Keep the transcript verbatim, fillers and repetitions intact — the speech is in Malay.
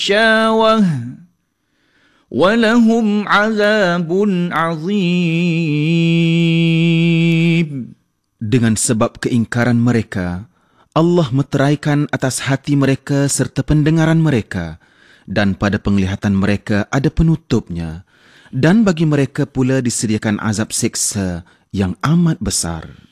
غشاوة ولهم عذاب عظيم. Dengan sebab keingkaran mereka, Allah meteraikan atas hati mereka serta pendengaran mereka, dan pada penglihatan mereka ada penutupnya, dan bagi mereka pula disediakan azab siksa yang amat besar.